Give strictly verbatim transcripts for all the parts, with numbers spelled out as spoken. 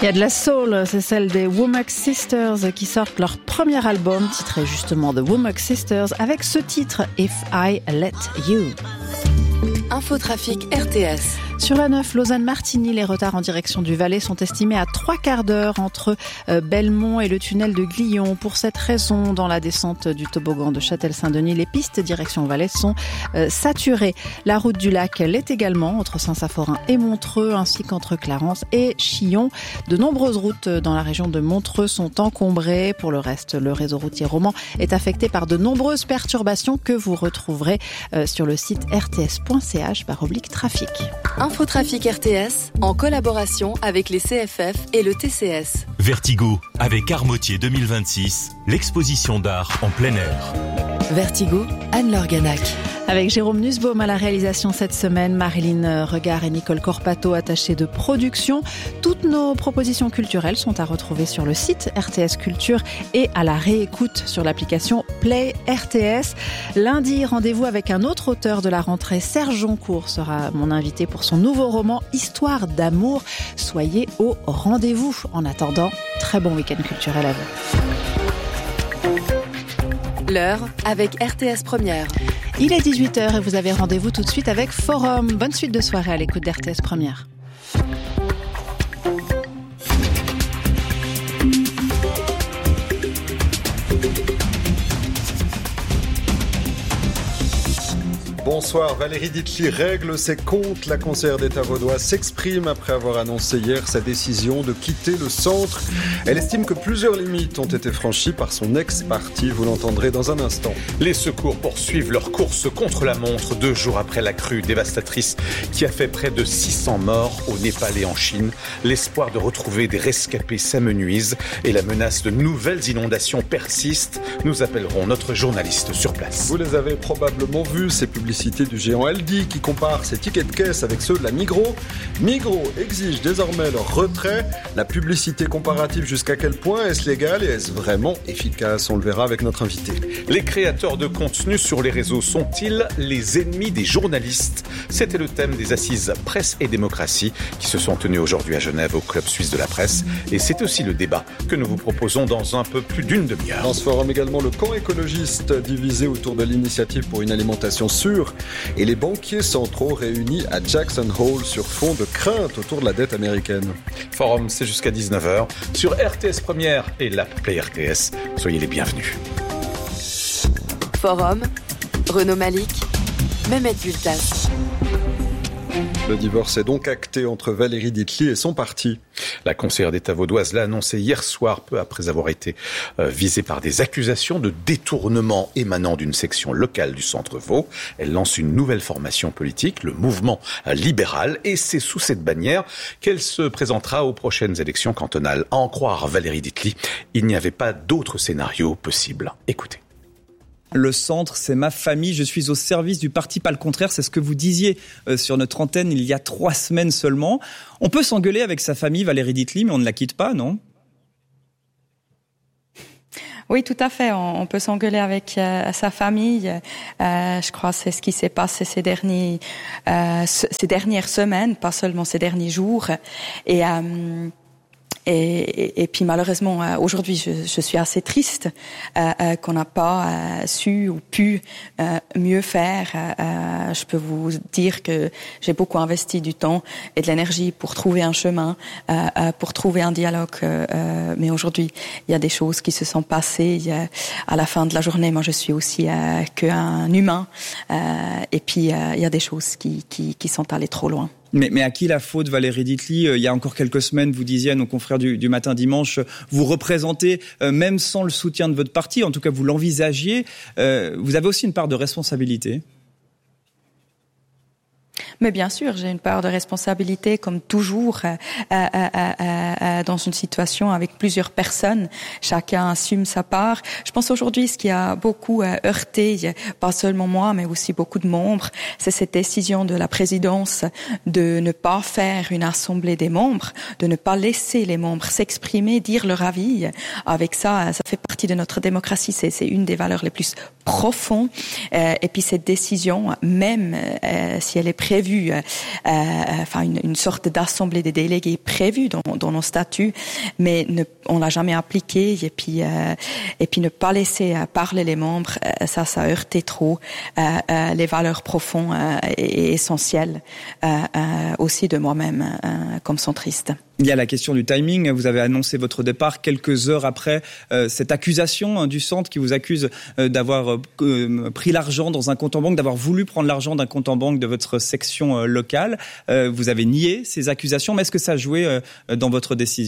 Il y a de la soul, c'est celle des Womack Sisters qui sortent leur premier album, titré justement The Womack Sisters, avec ce titre If I Let You. Infotrafic R T S. Sur la neuf, Lausanne-Martigny, les retards en direction du Valais sont estimés à trois quarts d'heure entre euh, Belmont et le tunnel de Glion. Pour cette raison, dans la descente du toboggan de Châtel-Saint-Denis, les pistes direction Valais sont euh, saturées. La route du lac l'est également entre Saint-Saphorin et Montreux, ainsi qu'entre Clarence et Chillon. De nombreuses routes dans la région de Montreux sont encombrées. Pour le reste, le réseau routier roman est affecté par de nombreuses perturbations que vous retrouverez euh, sur le site r t s point c h barre oblique trafic. Infotrafic R T S, en collaboration avec les C F F et le T C S. Vertigo, avec Armotier deux mille vingt-six, l'exposition d'art en plein air. Vertigo, Anne-Laure Ganac. Avec Jérôme Nussbaum à la réalisation cette semaine, Marilyn Regard et Nicole Corpato attachées de production. Toutes nos propositions culturelles sont à retrouver sur le site R T S Culture et à la réécoute sur l'application Play R T S. Lundi, rendez-vous avec un autre auteur de la rentrée, Serge Joncourt sera mon invité pour son nouveau roman Histoire d'amour. Soyez au rendez-vous. En attendant, très bon week-end culturel à vous. L'heure avec R T S Première. Il est dix-huit heures et vous avez rendez-vous tout de suite avec Forum. Bonne suite de soirée à l'écoute d'R T S Première. Bonsoir, Valérie Ditli règle ses comptes. La conseillère d'État vaudoise s'exprime après avoir annoncé hier sa décision de quitter le centre. Elle estime que plusieurs limites ont été franchies par son ex-parti. Vous l'entendrez dans un instant. Les secours poursuivent leur course contre la montre deux jours après la crue dévastatrice qui a fait près de six cents morts au Népal et en Chine. L'espoir de retrouver des rescapés s'amenuise et la menace de nouvelles inondations persiste. Nous appellerons notre journaliste sur place. Vous les avez probablement vus, ces publicités du géant Aldi qui compare ses tickets de caisse avec ceux de la Migros. Migros exige désormais leur retrait. La publicité comparative, jusqu'à quel point est-ce légal et est-ce vraiment efficace? On le verra avec notre invité. Les créateurs de contenu sur les réseaux sont-ils les ennemis des journalistes? C'était le thème des assises Presse et Démocratie qui se sont tenues aujourd'hui à Genève au Club Suisse de la Presse. Et c'est aussi le débat que nous vous proposons dans un peu plus d'une demi-heure. Dans ce forum également, le camp écologiste divisé autour de l'initiative pour une alimentation sûre et les banquiers centraux réunis à Jackson Hole sur fond de crainte autour de la dette américaine. Forum, c'est jusqu'à dix-neuf heures sur R T S Première et l'app Play R T S. Soyez les bienvenus. Forum, Renaud Malik, Mehmet Bultas. Le divorce est donc acté entre Valérie Ditli et son parti. La conseillère d'État vaudoise l'a annoncé hier soir, peu après avoir été euh, visée par des accusations de détournement émanant d'une section locale du Centre Vaud. Elle lance une nouvelle formation politique, le mouvement libéral, et c'est sous cette bannière qu'elle se présentera aux prochaines élections cantonales. À en croire Valérie Ditli, il n'y avait pas d'autre scénario possible. Écoutez. Le centre, c'est ma famille, je suis au service du parti, pas le contraire, c'est ce que vous disiez euh, sur notre antenne il y a trois semaines seulement. On peut s'engueuler avec sa famille, Valérie Ditli, mais on ne la quitte pas, non ? Oui, tout à fait. On, on peut s'engueuler avec euh, sa famille. Euh, je crois que c'est ce qui s'est passé ces derniers, euh, ces dernières semaines, pas seulement ces derniers jours. Et euh, Et, et, et puis malheureusement, euh, aujourd'hui, je, je suis assez triste euh, euh, qu'on n'a pas euh, su ou pu euh, mieux faire. Euh, je peux vous dire que j'ai beaucoup investi du temps et de l'énergie pour trouver un chemin, euh, euh, pour trouver un dialogue. Euh, mais aujourd'hui, il y a des choses qui se sont passées. Il y a, à la fin de la journée, moi, je suis aussi euh, qu'un humain. Euh, et puis, euh, il y a des choses qui, qui, qui sont allées trop loin. Mais, mais à qui la faute, Valérie Ditli ? Il y a encore quelques semaines, vous disiez à nos confrères du, du matin dimanche, vous représentez, euh, même sans le soutien de votre parti, en tout cas vous l'envisagiez, euh, vous avez aussi une part de responsabilité. Mais bien sûr, j'ai une part de responsabilité, comme toujours, euh, euh, euh, euh, dans une situation avec plusieurs personnes. Chacun assume sa part. Je pense aujourd'hui, ce qui a beaucoup euh, heurté, pas seulement moi, mais aussi beaucoup de membres, c'est cette décision de la présidence de ne pas faire une assemblée des membres, de ne pas laisser les membres s'exprimer, dire leur avis. Avec ça, ça fait partie de notre démocratie. C'est, c'est une des valeurs les plus profond. Euh, et puis cette décision, même euh, si elle est prévue, euh, euh, enfin une, une sorte d'assemblée des délégués prévue dans, dans nos statuts, mais ne, on l'a jamais appliquée. Et puis euh, et puis ne pas laisser euh, parler les membres, euh, ça, ça heurtait trop euh, euh, les valeurs profondes euh, et, et essentielles euh, euh, aussi de moi-même euh, comme centriste. Il y a la question du timing. Vous avez annoncé votre départ quelques heures après euh, cette accusation hein, du centre qui vous accuse euh, d'avoir euh, pris l'argent dans un compte en banque, d'avoir voulu prendre l'argent d'un compte en banque de votre section euh, locale. Euh, vous avez nié ces accusations, mais est-ce que ça a joué euh, dans votre décision ?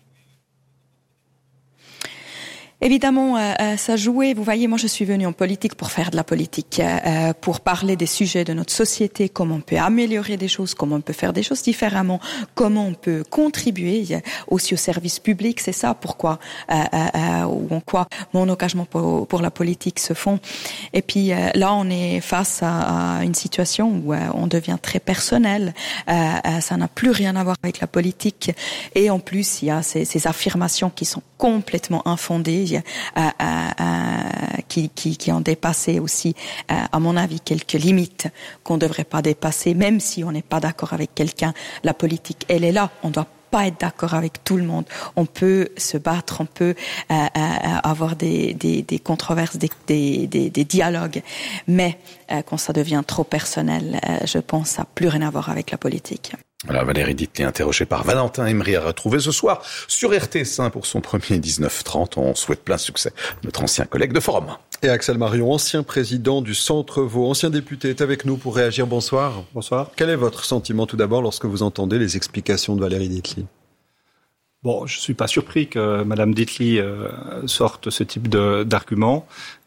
Évidemment, euh, ça jouait. Vous voyez, moi, je suis venue en politique pour faire de la politique, euh, pour parler des sujets de notre société, comment on peut améliorer des choses, comment on peut faire des choses différemment, comment on peut contribuer aussi au service public. C'est ça pourquoi euh, euh, ou en quoi mon engagement pour, pour la politique se fond. Et puis euh, là, on est face à, à une situation où euh, on devient très personnel. Euh, euh, ça n'a plus rien à voir avec la politique. Et en plus, il y a ces, ces affirmations qui sont complètement infondées. Euh, euh, euh, qui, qui, qui ont dépassé aussi, euh, à mon avis, quelques limites qu'on ne devrait pas dépasser, même si on n'est pas d'accord avec quelqu'un. La politique, elle est là, on doit pas être d'accord avec tout le monde. On peut se battre, on peut euh, euh, avoir des, des, des controverses, des, des, des, des dialogues, mais euh, quand ça devient trop personnel, euh, je pense que ça n'a plus rien à voir avec la politique. Voilà, Valérie Dietly, interrogée par Valentin Emery, à retrouver ce soir sur R T S un pour son premier dix-neuf trente. On souhaite plein succès à notre ancien collègue de Forum. Et Axel Marion, ancien président du Centre Vaud, ancien député, est avec nous pour réagir. Bonsoir. Bonsoir. Quel est votre sentiment tout d'abord lorsque vous entendez les explications de Valérie Dietly ? Bon, je suis pas surpris que Madame Dietly euh, sorte ce type de, d'arguments.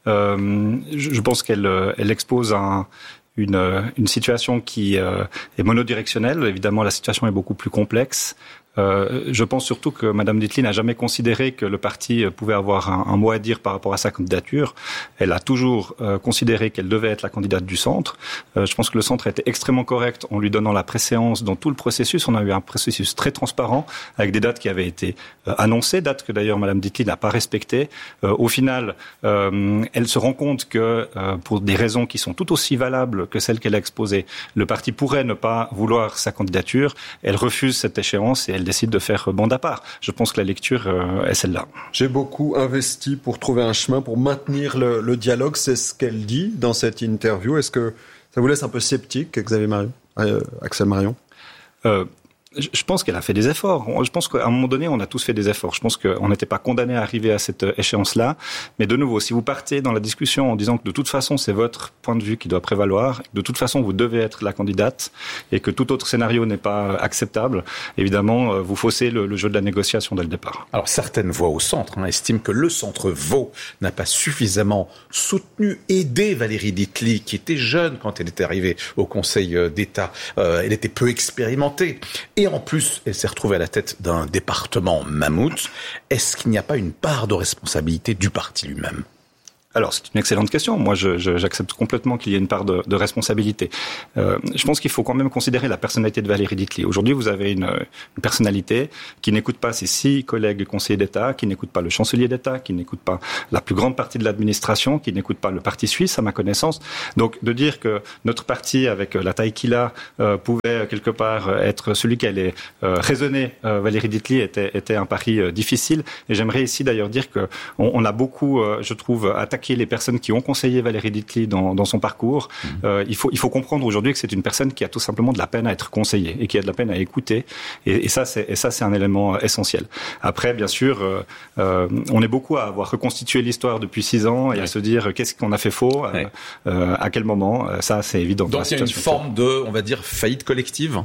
Euh, je, je pense qu'elle elle expose un Une, une situation qui euh, est monodirectionnelle. Évidemment, la situation est beaucoup plus complexe. Euh, je pense surtout que Madame Dietly n'a jamais considéré que le parti pouvait avoir un, un mot à dire par rapport à sa candidature. Elle a toujours euh, considéré qu'elle devait être la candidate du centre. Euh, je pense que le centre a été extrêmement correct en lui donnant la préséance dans tout le processus. On a eu un processus très transparent avec des dates qui avaient été euh, annoncées, dates que d'ailleurs Madame Dietly n'a pas respectées. Euh, au final, euh, elle se rend compte que euh, pour des raisons qui sont tout aussi valables que celles qu'elle a exposées, le parti pourrait ne pas vouloir sa candidature. Elle refuse cette échéance et elle décide de faire bande à part. Je pense que la lecture euh, est celle-là. J'ai beaucoup investi pour trouver un chemin, pour maintenir le, le dialogue. C'est ce qu'elle dit dans cette interview. Est-ce que ça vous laisse un peu sceptique, Xavier Marion, euh, Axel Marion ? euh, Je pense qu'elle a fait des efforts. Je pense qu'à un moment donné, on a tous fait des efforts. Je pense qu'on n'était pas condamné à arriver à cette échéance-là. Mais de nouveau, si vous partez dans la discussion en disant que de toute façon, c'est votre point de vue qui doit prévaloir, de toute façon, vous devez être la candidate et que tout autre scénario n'est pas acceptable, évidemment, vous faussez le, le jeu de la négociation dès le départ. Alors, certaines voix au centre hein, estiment que le centre Vaud n'a pas suffisamment soutenu, aidé Valérie Dietly, qui était jeune quand elle était arrivée au Conseil d'État. Euh, elle était peu expérimentée. Et en plus, elle s'est retrouvée à la tête d'un département mammouth. Est-ce qu'il n'y a pas une part de responsabilité du parti lui-même ? Alors, c'est une excellente question. Moi, je, je, j'accepte complètement qu'il y ait une part de, de responsabilité. Euh, je pense qu'il faut quand même considérer la personnalité de Valérie Dietly. Aujourd'hui, vous avez une, une personnalité qui n'écoute pas ses six collègues conseillers d'État, qui n'écoute pas le chancelier d'État, qui n'écoute pas la plus grande partie de l'administration, qui n'écoute pas le parti suisse, à ma connaissance. Donc, de dire que notre parti, avec la taille qu'il a, euh, pouvait quelque part être celui qui allait euh, raisonner euh, Valérie Dietly était, était un pari euh, difficile. Et j'aimerais ici d'ailleurs dire que on, on a beaucoup, euh, je trouve, attaqué les personnes qui ont conseillé Valérie Dietly dans, dans son parcours. Mmh. Euh, il faut, il faut comprendre aujourd'hui que c'est une personne qui a tout simplement de la peine à être conseillée et qui a de la peine à écouter. Et, et ça, c'est, et ça, c'est un élément essentiel. Après, bien sûr, euh, euh, on est beaucoup à avoir reconstitué l'histoire depuis six ans et ouais. à se dire qu'est-ce qu'on a fait faux, ouais. euh, à quel moment. Ça, c'est évident. Donc, il y a une forme de, on va dire, faillite collective.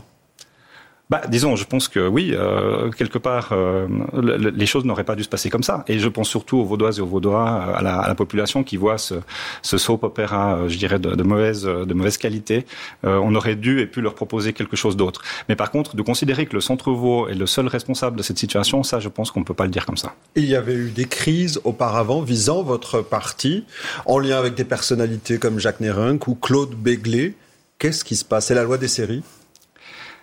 Bah, disons, je pense que oui, euh, quelque part, euh, le, le, les choses n'auraient pas dû se passer comme ça. Et je pense surtout aux Vaudoises et aux Vaudois, à la, à la population qui voit ce, ce soap opéra, je dirais, de, de mauvaise, de mauvaise qualité. Euh, on aurait dû et pu leur proposer quelque chose d'autre. Mais par contre, de considérer que le Centre Vaud est le seul responsable de cette situation, ça, je pense qu'on ne peut pas le dire comme ça. Il y avait eu des crises auparavant visant votre parti, en lien avec des personnalités comme Jacques Nerenc ou Claude Béglé. Qu'est-ce qui se passe ? C'est la loi des séries ?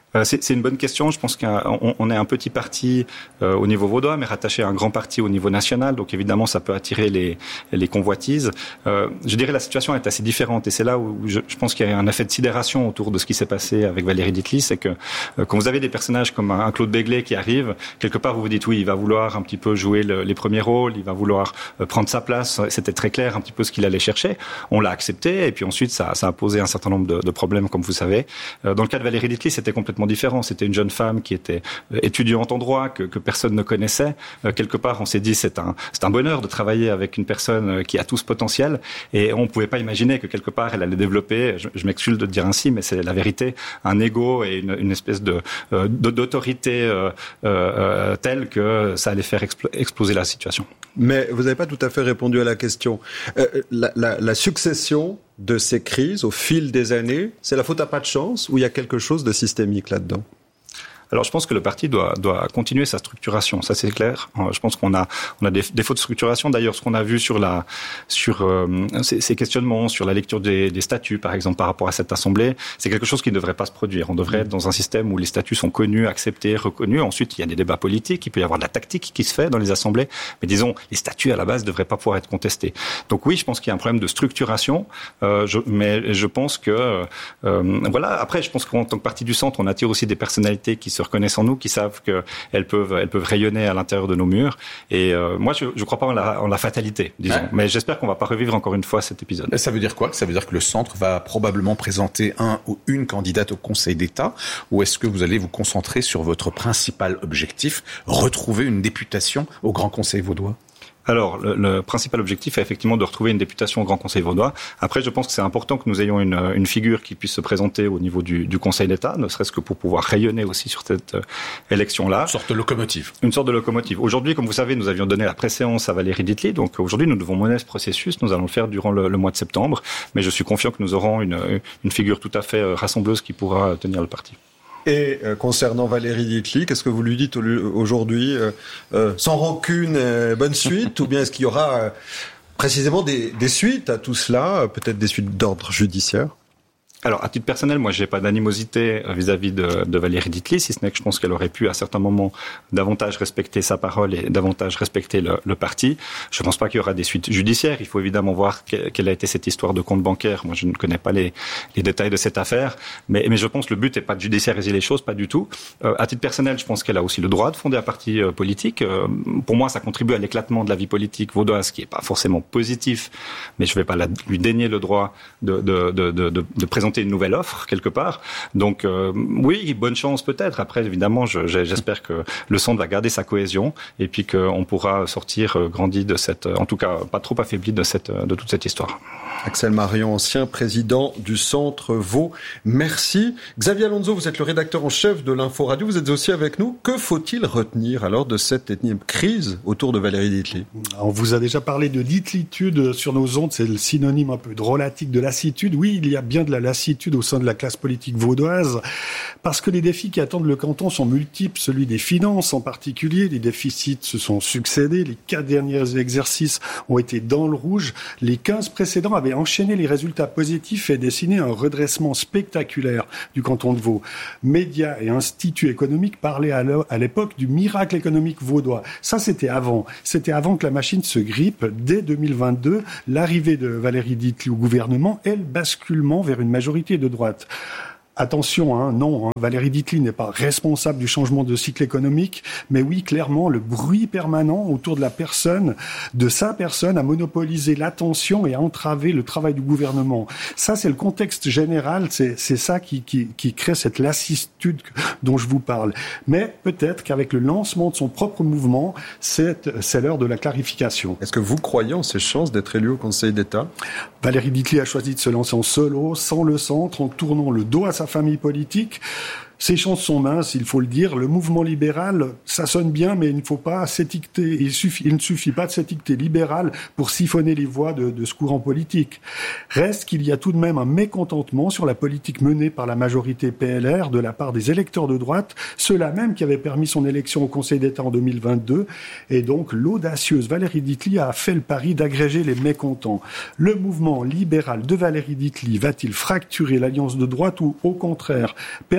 Euh, c'est, c'est une bonne question. Je pense qu'on on est un petit parti euh, au niveau vaudois, mais rattaché à un grand parti au niveau national. Donc évidemment, ça peut attirer les, les convoitises. Euh, je dirais la situation est assez différente. Et c'est là où je, je pense qu'il y a un effet de sidération autour de ce qui s'est passé avec Valérie Ditely. C'est que euh, quand vous avez des personnages comme un, un Claude Begley qui arrive, quelque part vous vous dites oui, il va vouloir un petit peu jouer le, les premiers rôles, il va vouloir euh, prendre sa place. C'était très clair un petit peu ce qu'il allait chercher. On l'a accepté. Et puis ensuite, ça, ça a posé un certain nombre de, de problèmes, comme vous savez. Euh, dans le cas de Valérie Ditely, c'était complètement différent. C'était une jeune femme qui était étudiante en droit, que, que personne ne connaissait. Euh, quelque part, on s'est dit c'est un, c'est un bonheur de travailler avec une personne qui a tout ce potentiel. Et on ne pouvait pas imaginer que quelque part, elle allait développer, je, je m'excuse de dire ainsi, mais c'est la vérité, un ego et une, une espèce de, euh, d'autorité euh, euh, telle que ça allait faire expl- exploser la situation. Mais vous n'avez pas tout à fait répondu à la question. Euh, la, la, la succession de ces crises au fil des années, c'est la faute à pas de chance ou il y a quelque chose de systémique là-dedans ? Alors, je pense que le parti doit, doit continuer sa structuration. Ça, c'est clair. Je pense qu'on a, on a des défauts de structuration. D'ailleurs, ce qu'on a vu sur la, sur euh, ces, ces questionnements, sur la lecture des, des statuts, par exemple, par rapport à cette assemblée, c'est quelque chose qui ne devrait pas se produire. On devrait être dans un système où les statuts sont connus, acceptés, reconnus. Ensuite, il y a des débats politiques. Il peut y avoir de la tactique qui se fait dans les assemblées. Mais disons, les statuts, à la base, ne devraient pas pouvoir être contestés. Donc oui, je pense qu'il y a un problème de structuration. Euh, je, mais je pense que, euh, voilà. Après, je pense qu'en tant que parti du centre, on attire aussi des personnalités qui se reconnaissent en nous, qui savent qu'elles peuvent, elles peuvent rayonner à l'intérieur de nos murs. Et euh, moi, je ne crois pas en la, en la fatalité, disons. Ouais. Mais j'espère qu'on ne va pas revivre encore une fois cet épisode. Ça veut dire quoi ? Ça veut dire que le centre va probablement présenter un ou une candidate au Conseil d'État, ou est-ce que vous allez vous concentrer sur votre principal objectif, retrouver une députation au Grand Conseil vaudois ? Alors, le, le principal objectif est effectivement de retrouver une députation au Grand Conseil vaudois. Après, je pense que c'est important que nous ayons une, une figure qui puisse se présenter au niveau du, du Conseil d'État, ne serait-ce que pour pouvoir rayonner aussi sur cette euh, élection-là. Une sorte de locomotive. Une sorte de locomotive. Aujourd'hui, comme vous savez, nous avions donné la préséance à Valérie Ditely. Donc aujourd'hui, nous devons mener ce processus. Nous allons le faire durant le, le mois de septembre. Mais je suis confiant que nous aurons une, une figure tout à fait rassembleuse qui pourra tenir le parti. Et euh, concernant Valérie Ditely, qu'est-ce que vous lui dites aujourd'hui euh, euh, sans rancune, euh, bonne suite, ou bien est-ce qu'il y aura euh, précisément des, des suites à tout cela, euh, peut-être des suites d'ordre judiciaire ? Alors, à titre personnel, moi, j'ai pas d'animosité vis-à-vis de, de Valérie Ditely, si ce n'est que je pense qu'elle aurait pu, à certains moments, davantage respecter sa parole et davantage respecter le, le parti. Je pense pas qu'il y aura des suites judiciaires. Il faut évidemment voir que, quelle a été cette histoire de compte bancaire. Moi, je ne connais pas les, les détails de cette affaire, mais, mais je pense que le but n'est pas de judiciariser les choses, pas du tout. Euh, à titre personnel, je pense qu'elle a aussi le droit de fonder un parti euh, politique. Euh, pour moi, ça contribue à l'éclatement de la vie politique vaudoise, qui est pas forcément positif, mais je vais pas la, lui dénier le droit de, de, de, de, de, de présenter une nouvelle offre quelque part. Donc euh, oui, bonne chance peut-être. Après, évidemment, je, j'espère que le centre va garder sa cohésion et puis qu'on pourra sortir euh, grandi de cette, en tout cas pas trop affaibli de cette, de toute cette histoire. Axel Marion, ancien président du Centre Vaud. Merci. Xavier Alonso, vous êtes le rédacteur en chef de l'Info Radio. Vous êtes aussi avec nous. Que faut-il retenir alors de cette énième crise autour de Valérie Ditely ? On vous a déjà parlé de ditlitude sur nos ondes. C'est le synonyme un peu drôlatique de lassitude. Oui, il y a bien de la lassitude au sein de la classe politique vaudoise, parce que les défis qui attendent le canton sont multiples, celui des finances en particulier. Les déficits se sont succédés, les quatre derniers exercices ont été dans le rouge, les quinze précédents avaient enchaîné les résultats positifs et dessiné un redressement spectaculaire du canton de Vaud. Médias et instituts économiques parlaient à l'époque du miracle économique vaudois. Ça, c'était avant. C'était avant que la machine se grippe. Dès deux mille vingt-deux, l'arrivée de Valérie Ditely au gouvernement et le basculement vers une majorité de droite. Attention, hein, non, hein, Valérie Ditely n'est pas responsable du changement de cycle économique, mais oui, clairement, le bruit permanent autour de la personne, de sa personne, a monopolisé l'attention et a entravé le travail du gouvernement. Ça, c'est le contexte général, c'est, c'est ça qui, qui, qui crée cette lassitude dont je vous parle. Mais peut-être qu'avec le lancement de son propre mouvement, c'est, c'est l'heure de la clarification. Est-ce que vous croyez en ses chances d'être élu au Conseil d'État ? Valérie Ditely a choisi de se lancer en solo, sans le centre, en tournant le dos à sa famille politique. Ses chances sont minces, il faut le dire. Le mouvement libéral, ça sonne bien, mais il ne faut pas s'étiqueter. Il, suffit, il ne suffit pas de s'étiqueter libéral pour siphonner les voix de, de ce courant politique. Reste qu'il y a tout de même un mécontentement sur la politique menée par la majorité P L R de la part des électeurs de droite, ceux-là même qui avaient permis son élection au Conseil d'État en deux mille vingt-deux. Et donc, l'audacieuse Valérie Ditely a fait le pari d'agréger les mécontents. Le mouvement libéral de Valérie Ditely va-t-il fracturer l'alliance de droite ou, au contraire, permettre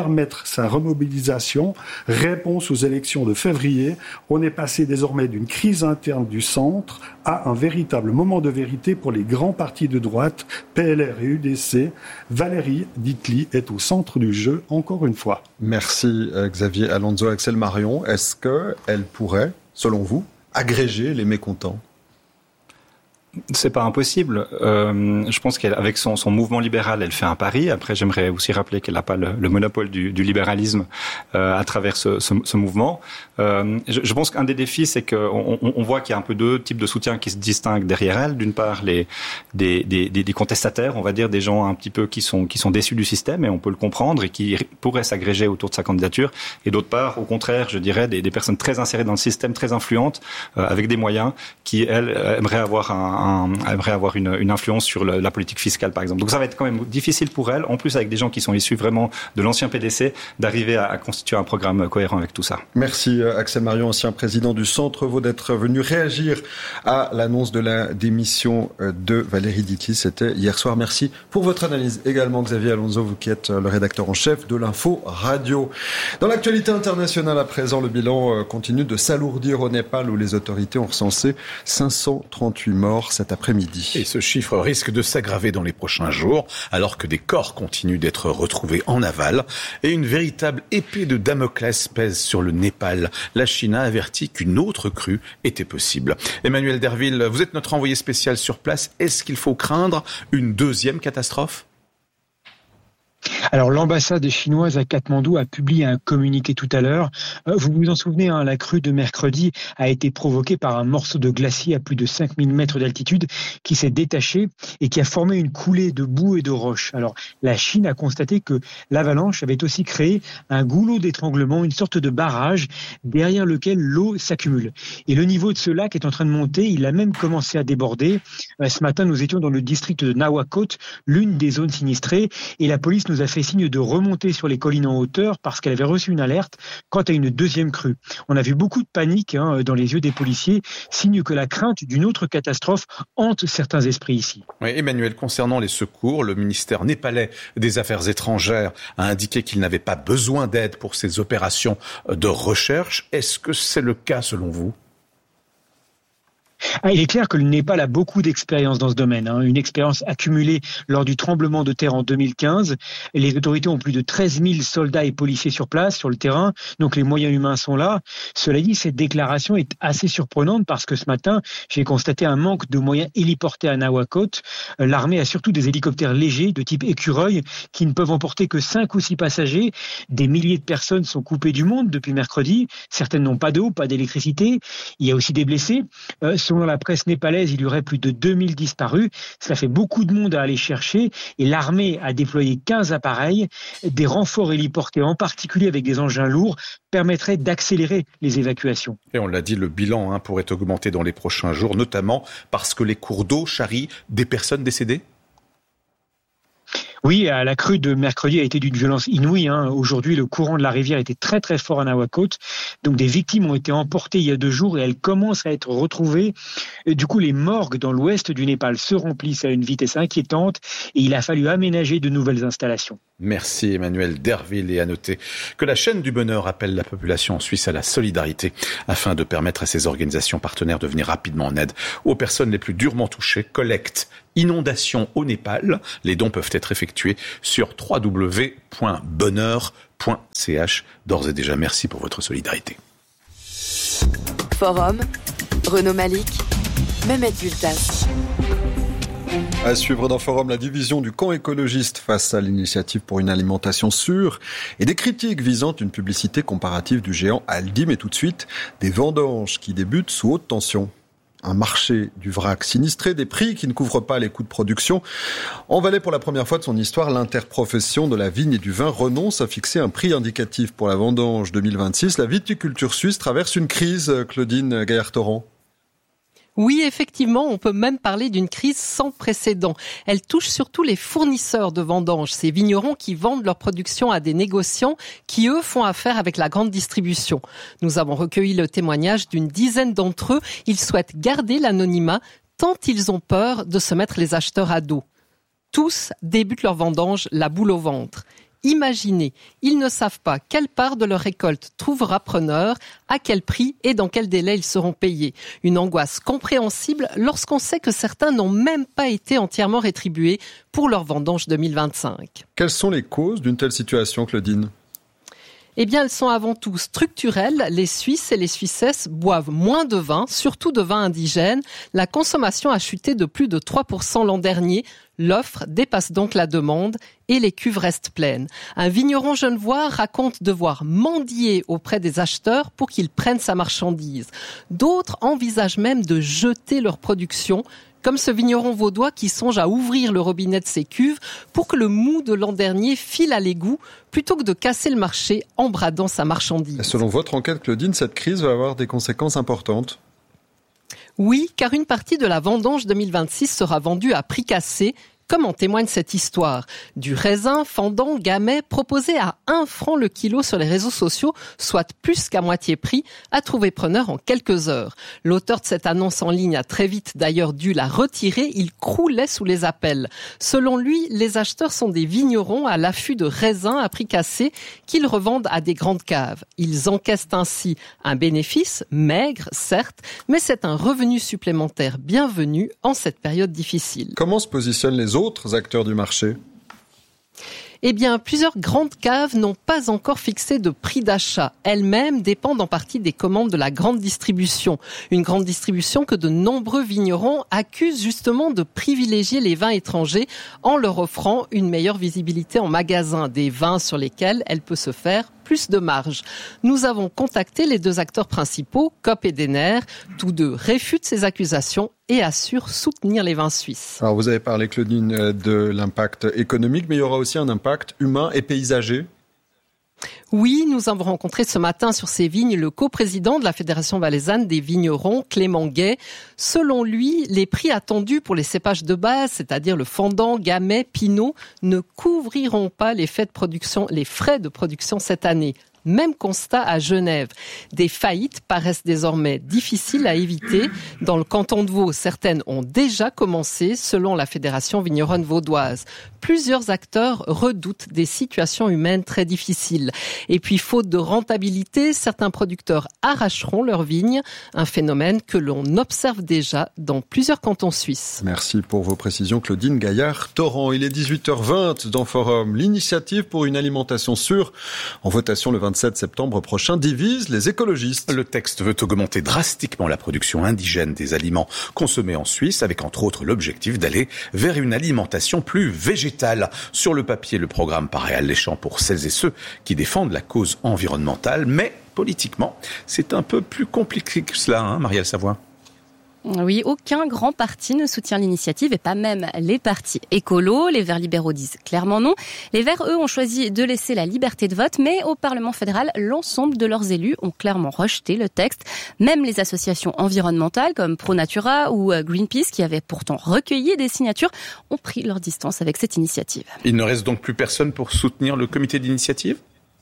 sa remobilisation, réponse aux élections de février. On est passé désormais d'une crise interne du centre à un véritable moment de vérité pour les grands partis de droite, P L R et U D C. Valérie Ditely est au centre du jeu, encore une fois. Merci Xavier Alonso. Axel Marion, est-ce qu'elle pourrait, selon vous, agréger les mécontents ? C'est pas impossible. Euh, je pense qu'avec son, son mouvement libéral, elle fait un pari. Après, j'aimerais aussi rappeler qu'elle n'a pas le, le monopole du, du libéralisme euh, à travers ce, ce, ce mouvement. Euh, je, je pense qu'un des défis, c'est qu'on on, on voit qu'il y a un peu deux types de soutien qui se distinguent derrière elle. D'une part, les des, des, des, des contestataires, on va dire des gens un petit peu qui sont qui sont déçus du système, et on peut le comprendre, et qui pourraient s'agréger autour de sa candidature. Et d'autre part, au contraire, je dirais des, des personnes très insérées dans le système, très influentes, euh, avec des moyens, qui elles aimeraient avoir un Un, aimerait avoir une, une influence sur le, la politique fiscale, par exemple. Donc ça va être quand même difficile pour elle, en plus avec des gens qui sont issus vraiment de l'ancien P D C, d'arriver à, à constituer un programme cohérent avec tout ça. Merci Axel Marion, ancien président du Centre Vaud, d'être venu réagir à l'annonce de la démission de Valérie Ditely. C'était hier soir. Merci pour votre analyse également, Xavier Alonso, vous qui êtes le rédacteur en chef de l'Info Radio. Dans l'actualité internationale à présent, le bilan continue de s'alourdir au Népal, où les autorités ont recensé cinq cent trente-huit morts cet après-midi. Et ce chiffre risque de s'aggraver dans les prochains jours, alors que des corps continuent d'être retrouvés en aval et une véritable épée de Damoclès pèse sur le Népal. La Chine a averti qu'une autre crue était possible. Emmanuel Derville, vous êtes notre envoyé spécial sur place. Est-ce qu'il faut craindre une deuxième catastrophe ? Alors l'ambassade chinoise à Katmandou a publié un communiqué tout à l'heure. Vous vous en souvenez, hein, la crue de mercredi a été provoquée par un morceau de glacier à plus de cinq mille mètres d'altitude qui s'est détaché et qui a formé une coulée de boue et de roches. Alors la Chine a constaté que l'avalanche avait aussi créé un goulot d'étranglement, une sorte de barrage derrière lequel l'eau s'accumule. Et le niveau de ce lac est en train de monter, il a même commencé à déborder. Ce matin, nous étions dans le district de Nawakot, l'une des zones sinistrées, et la police nous a fait signe de remonter sur les collines en hauteur parce qu'elle avait reçu une alerte quant à une deuxième crue. On a vu beaucoup de panique hein, dans les yeux des policiers, signe que la crainte d'une autre catastrophe hante certains esprits ici. Oui, Emmanuel, concernant les secours, le ministère népalais des Affaires étrangères a indiqué qu'il n'avait pas besoin d'aide pour ses opérations de recherche. Est-ce que c'est le cas selon vous ? Ah, il est clair que le Népal a beaucoup d'expérience dans ce domaine, hein, une expérience accumulée lors du tremblement de terre en deux mille quinze. Les autorités ont plus de treize mille soldats et policiers sur place, sur le terrain, donc les moyens humains sont là. Cela dit, cette déclaration est assez surprenante parce que ce matin, j'ai constaté un manque de moyens héliportés à Nawakot. L'armée a surtout des hélicoptères légers de type écureuil qui ne peuvent emporter que cinq ou six passagers. Des milliers de personnes sont coupées du monde depuis mercredi. Certaines n'ont pas d'eau, pas d'électricité. Il y a aussi des blessés. Euh, Selon la presse népalaise, il y aurait plus de deux mille disparus. Cela fait beaucoup de monde à aller chercher et l'armée a déployé quinze appareils. Des renforts héliportés, en particulier avec des engins lourds, permettraient d'accélérer les évacuations. Et on l'a dit, le bilan hein, pourrait augmenter dans les prochains jours, notamment parce que les cours d'eau charrient des personnes décédées ? Oui, la crue de mercredi a été d'une violence inouïe. Hein. Aujourd'hui, le courant de la rivière était très très fort à Nawakot. Donc des victimes ont été emportées il y a deux jours et elles commencent à être retrouvées. Et du coup, les morgues dans l'ouest du Népal se remplissent à une vitesse inquiétante et il a fallu aménager de nouvelles installations. Merci Emmanuel Derville, et à noter que la chaîne du bonheur appelle la population en Suisse à la solidarité afin de permettre à ces organisations partenaires de venir rapidement en aide aux personnes les plus durement touchées. Collecte inondation au Népal. Les dons peuvent être effectués sur w w w point bonheur point c h. D'ores et déjà, merci pour votre solidarité. Forum, Renaud Malik, Mehmet Gültas. À suivre dans Forum, la division du camp écologiste face à l'initiative pour une alimentation sûre et des critiques visant une publicité comparative du géant Aldi. Mais tout de suite, des vendanges qui débutent sous haute tension. Un marché du vrac sinistré, des prix qui ne couvrent pas les coûts de production. En Valais, pour la première fois de son histoire, l'interprofession de la vigne et du vin renonce à fixer un prix indicatif pour la vendange deux mille vingt-six. La viticulture suisse traverse une crise, Claudine Gaillard-Torrent. Oui, effectivement, on peut même parler d'une crise sans précédent. Elle touche surtout les fournisseurs de vendanges, ces vignerons qui vendent leur production à des négociants qui, eux, font affaire avec la grande distribution. Nous avons recueilli le témoignage d'une dizaine d'entre eux. Ils souhaitent garder l'anonymat tant ils ont peur de se mettre les acheteurs à dos. Tous débutent leur vendange la boule au ventre. Imaginez, ils ne savent pas quelle part de leur récolte trouvera preneur, à quel prix et dans quel délai ils seront payés. Une angoisse compréhensible lorsqu'on sait que certains n'ont même pas été entièrement rétribués pour leur vendange deux mille vingt-cinq. Quelles sont les causes d'une telle situation, Claudine ? Eh bien, elles sont avant tout structurelles. Les Suisses et les Suissesses boivent moins de vin, surtout de vin indigène. La consommation a chuté de plus de trois pour cent l'an dernier. L'offre dépasse donc la demande et les cuves restent pleines. Un vigneron genevois raconte devoir mendier auprès des acheteurs pour qu'ils prennent sa marchandise. D'autres envisagent même de jeter leur production, comme ce vigneron vaudois qui songe à ouvrir le robinet de ses cuves pour que le mou de l'an dernier file à l'égout plutôt que de casser le marché en bradant sa marchandise. Selon votre enquête, Claudine, cette crise va avoir des conséquences importantes. Oui, car une partie de la vendange deux mille vingt-six sera vendue à prix cassé, comme en témoigne cette histoire. Du raisin, fendant, gamay, proposé à un franc le kilo sur les réseaux sociaux, soit plus qu'à moitié prix, a trouvé preneur en quelques heures. L'auteur de cette annonce en ligne a très vite d'ailleurs dû la retirer, il croulait sous les appels. Selon lui, les acheteurs sont des vignerons à l'affût de raisins à prix cassé qu'ils revendent à des grandes caves. Ils encaissent ainsi un bénéfice, maigre certes, mais c'est un revenu supplémentaire bienvenu en cette période difficile. Comment se positionnent les autres autres acteurs du marché ? Eh bien, plusieurs grandes caves n'ont pas encore fixé de prix d'achat. Elles-mêmes dépendent en partie des commandes de la grande distribution. Une grande distribution que de nombreux vignerons accusent justement de privilégier les vins étrangers en leur offrant une meilleure visibilité en magasin, des vins sur lesquels elle peut se faire plus de marge. Nous avons contacté les deux acteurs principaux, Coop et Denner. Tous deux réfutent ces accusations et assurent soutenir les vins suisses. Alors vous avez parlé, Claudine, de l'impact économique, mais il y aura aussi un impact humain et paysager. Oui, nous avons rencontré ce matin sur ces vignes le coprésident de la Fédération valaisanne des vignerons, Clément Gay. Selon lui, les prix attendus pour les cépages de base, c'est-à-dire le fendant, gamay, pinot, ne couvriront pas les frais de production, les frais de production cette année. Même constat à Genève. Des faillites paraissent désormais difficiles à éviter. Dans le canton de Vaud, certaines ont déjà commencé, selon la Fédération vigneronne vaudoise. Plusieurs acteurs redoutent des situations humaines très difficiles. Et puis, faute de rentabilité, certains producteurs arracheront leurs vignes, un phénomène que l'on observe déjà dans plusieurs cantons suisses. Merci pour vos précisions, Claudine Gaillard-Torrent. Il est dix-huit heures vingt dans Forum. L'initiative pour une alimentation sûre, en votation le vingt-sept septembre prochain, divise les écologistes. Le texte veut augmenter drastiquement la production indigène des aliments consommés en Suisse, avec entre autres l'objectif d'aller vers une alimentation plus végétale. Sur le papier, le programme paraît alléchant pour celles et ceux qui défendent la cause environnementale, mais politiquement, c'est un peu plus compliqué que cela, hein, Marielle Savoie. Oui, aucun grand parti ne soutient l'initiative et pas même les partis écolos. Les Verts libéraux disent clairement non. Les Verts, eux, ont choisi de laisser la liberté de vote, mais au Parlement fédéral, l'ensemble de leurs élus ont clairement rejeté le texte. Même les associations environnementales comme ProNatura ou Greenpeace, qui avaient pourtant recueilli des signatures, ont pris leur distance avec cette initiative. Il ne reste donc plus personne pour soutenir le comité d'initiative ?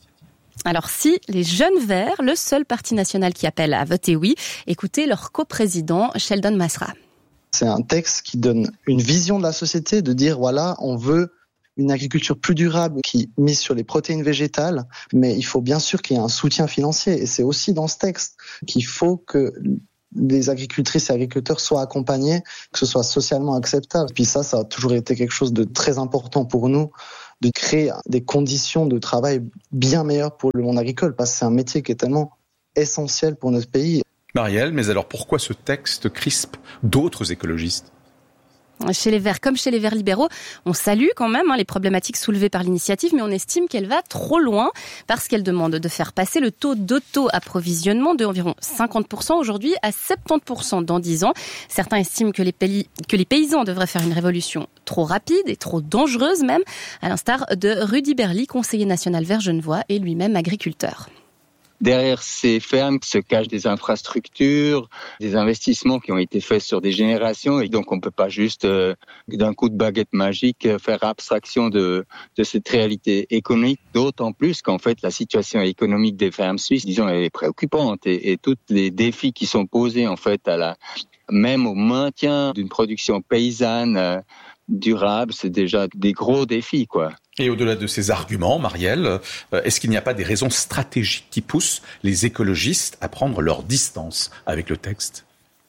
Alors si, les Jeunes Verts, le seul parti national qui appelle à voter oui, écoutez leur coprésident Sheldon Masra. C'est un texte qui donne une vision de la société, de dire voilà, on veut une agriculture plus durable qui mise sur les protéines végétales, mais il faut bien sûr qu'il y ait un soutien financier. Et c'est aussi dans ce texte qu'il faut que les agricultrices et agriculteurs soient accompagnés, que ce soit socialement acceptable. Puis ça, ça a toujours été quelque chose de très important pour nous, de créer des conditions de travail bien meilleures pour le monde agricole, parce que c'est un métier qui est tellement essentiel pour notre pays. Marielle, mais alors pourquoi ce texte crispe d'autres écologistes ? Chez les Verts, comme chez les Verts libéraux, on salue quand même hein, les problématiques soulevées par l'initiative, mais on estime qu'elle va trop loin parce qu'elle demande de faire passer le taux d'auto-approvisionnement de environ cinquante pour cent aujourd'hui à soixante-dix pour cent dans dix ans. Certains estiment que les, pays, que les paysans devraient faire une révolution trop rapide et trop dangereuse même, à l'instar de Rudy Berly, conseiller national vert genevois et lui-même agriculteur. Derrière ces fermes se cachent des infrastructures, des investissements qui ont été faits sur des générations, et donc on ne peut pas juste, euh, d'un coup de baguette magique, faire abstraction de, de cette réalité économique, d'autant plus qu'en fait la situation économique des fermes suisses, disons, est préoccupante, et, et tous les défis qui sont posés en fait à la, même au maintien d'une production paysanne, euh, durable, c'est déjà des gros défis, quoi. Et au-delà de ces arguments, Marielle, est-ce qu'il n'y a pas des raisons stratégiques qui poussent les écologistes à prendre leur distance avec le texte ?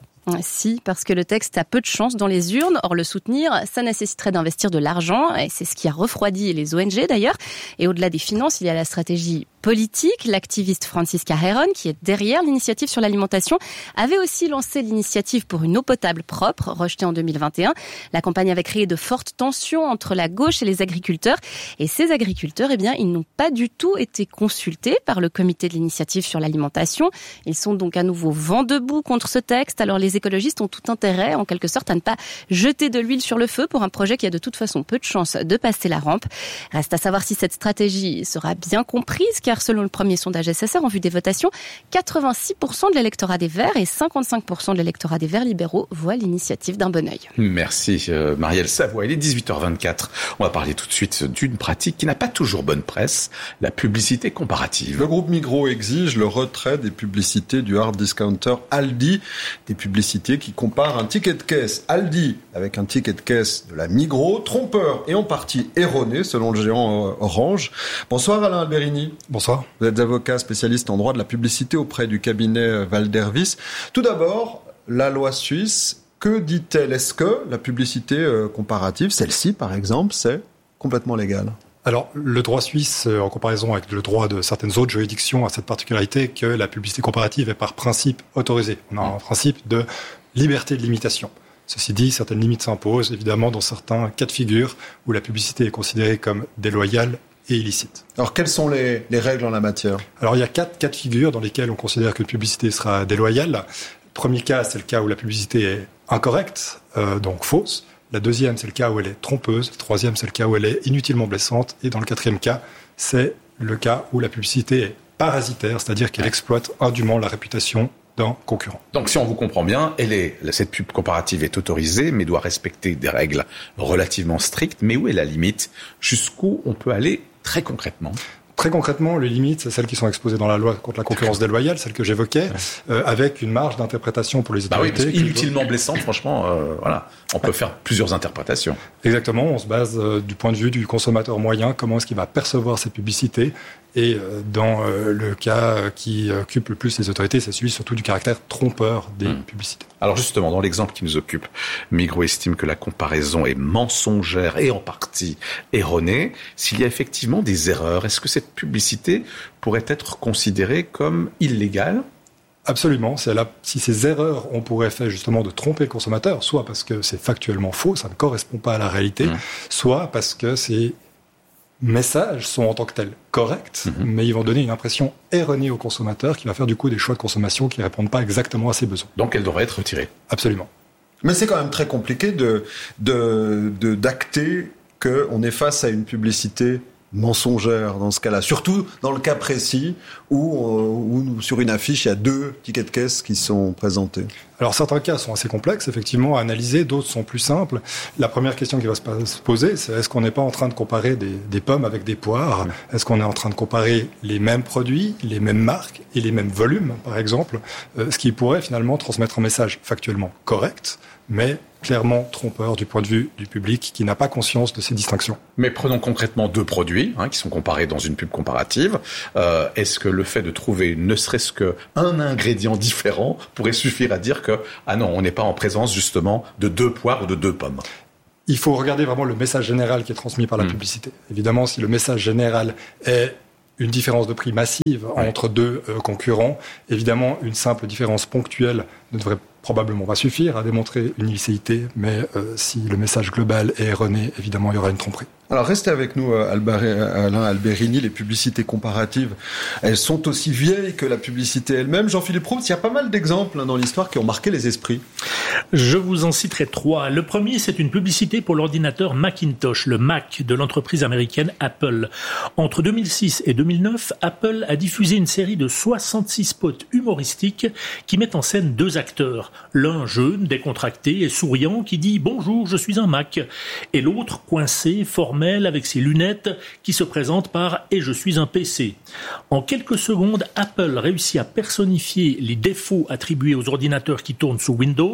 Si, parce que le texte a peu de chance dans les urnes. Or, le soutenir, ça nécessiterait d'investir de l'argent. Et c'est ce qui a refroidi les O N G, d'ailleurs. Et au-delà des finances, il y a la stratégie politique. L'activiste Francisca Heron, qui est derrière l'initiative sur l'alimentation, avait aussi lancé l'initiative pour une eau potable propre, rejetée en deux mille vingt et un. La campagne avait créé de fortes tensions entre la gauche et les agriculteurs. Et ces agriculteurs, eh bien, ils n'ont pas du tout été consultés par le comité de l'initiative sur l'alimentation. Ils sont donc à nouveau vent debout contre ce texte. Alors, les écologistes ont tout intérêt, en quelque sorte, à ne pas jeter de l'huile sur le feu pour un projet qui a de toute façon peu de chances de passer la rampe. Reste à savoir si cette stratégie sera bien comprise, car selon le premier sondage S S R en vue des votations, quatre-vingt-six pour cent de l'électorat des Verts et cinquante-cinq pour cent de l'électorat des Verts libéraux voient l'initiative d'un bon œil. Merci euh, Marielle Savoie. Il est dix-huit heures vingt-quatre. On va parler tout de suite d'une pratique qui n'a pas toujours bonne presse, la publicité comparative. Le groupe Migros exige le retrait des publicités du hard discounter Aldi, des publicités qui comparent un ticket de caisse Aldi avec un ticket de caisse de la Migros, trompeur et en partie erroné selon le géant Orange. Bonsoir Alain Alberini. Bonsoir. Vous êtes avocat spécialiste en droit de la publicité auprès du cabinet Valdervis. Tout d'abord, la loi suisse, que dit-elle ? Est-ce que la publicité comparative, celle-ci par exemple, c'est complètement légal ? Alors, le droit suisse, en comparaison avec le droit de certaines autres juridictions, a cette particularité que la publicité comparative est par principe autorisée. On a un principe de liberté de limitation. Ceci dit, certaines limites s'imposent, évidemment, dans certains cas de figure où la publicité est considérée comme déloyale et illicite. Alors, quelles sont les, les règles en la matière ? Alors, il y a quatre cas de figure dans lesquels on considère que la publicité sera déloyale. Le premier cas, c'est le cas où la publicité est incorrecte, euh, donc fausse. La deuxième, c'est le cas où elle est trompeuse. Le troisième, c'est le cas où elle est inutilement blessante. Et dans le quatrième cas, c'est le cas où la publicité est parasitaire, c'est-à-dire qu'elle exploite indûment la réputation d'un concurrent. Donc si on vous comprend bien, elle est, cette pub comparative est autorisée, mais doit respecter des règles relativement strictes. Mais où est la limite ? Jusqu'où on peut aller très concrètement ? Très concrètement, les limites, c'est celles qui sont exposées dans la loi contre la concurrence déloyale, celles que j'évoquais, euh, avec une marge d'interprétation pour les autorités. Bah oui, parce inutilement blessante, franchement, euh, voilà, on peut faire plusieurs interprétations. Exactement, on se base euh, du point de vue du consommateur moyen, comment est-ce qu'il va percevoir cette publicité. Et euh, dans euh, le cas qui occupe le plus les autorités, c'est celui surtout du caractère trompeur des mmh. publicités. Alors justement, dans l'exemple qui nous occupe, Migros estime que la comparaison est mensongère et en partie erronée. S'il y a effectivement des erreurs, est-ce que cette publicité pourrait être considérée comme illégale ? Absolument. C'est là, si ces erreurs ont pour effet justement de tromper le consommateur, soit parce que c'est factuellement faux, ça ne correspond pas à la réalité, mmh. soit parce que ces messages sont en tant que tels corrects, mmh. mais ils vont donner une impression erronée au consommateur qui va faire du coup des choix de consommation qui ne répondent pas exactement à ses besoins. Donc elle devrait être retirée. Absolument. Mais c'est quand même très compliqué de, de, de, d'acter qu'on est face à une publicité mensongère dans ce cas-là, surtout dans le cas précis où, où sur une affiche il y a deux tickets de caisse qui sont présentés. Alors certains cas sont assez complexes effectivement à analyser, d'autres sont plus simples. La première question qui va se poser, c'est est-ce qu'on n'est pas en train de comparer des, des pommes avec des poires ? Est-ce qu'on est en train de comparer les mêmes produits, les mêmes marques et les mêmes volumes par exemple, euh, ce qui pourrait finalement transmettre un message factuellement correct, mais clairement trompeur du point de vue du public qui n'a pas conscience de ces distinctions. Mais prenons concrètement deux produits hein, qui sont comparés dans une pub comparative. Euh, est-ce que le fait de trouver ne serait-ce qu'un ingrédient différent pourrait suffire à dire que ah non, on n'est pas en présence justement de deux poires ou de deux pommes ? Il faut regarder vraiment le message général qui est transmis par la mmh. publicité. Évidemment, si le message général est une différence de prix massive ouais. entre deux euh, concurrents, évidemment, une simple différence ponctuelle ne devrait probablement pas suffire à démontrer une illicéité, mais euh, si le message global est erroné, évidemment, il y aura une tromperie. Alors, restez avec nous, Alain Alberini. Les publicités comparatives, elles sont aussi vieilles que la publicité elle-même. Jean-Philippe Roux, il y a pas mal d'exemples dans l'histoire qui ont marqué les esprits. Je vous en citerai trois. Le premier, c'est une publicité pour l'ordinateur Macintosh, le Mac de l'entreprise américaine Apple. Entre deux mille six et deux mille neuf, Apple a diffusé une série de soixante-six spots humoristiques qui mettent en scène deux acteurs. L'un jeune, décontracté et souriant qui dit « Bonjour, je suis un Mac » et l'autre coincé, formel avec ses lunettes qui se présente par « Et je suis un P C ». En quelques secondes, Apple réussit à personnifier les défauts attribués aux ordinateurs qui tournent sous Windows,